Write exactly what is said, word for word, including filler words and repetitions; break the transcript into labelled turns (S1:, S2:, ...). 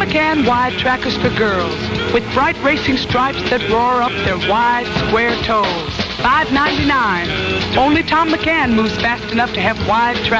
S1: McCann wide trackers for girls with bright racing stripes that roar up their wide, square toes. five ninety-nine. Only Tom McCann moves fast enough to have wide trackers.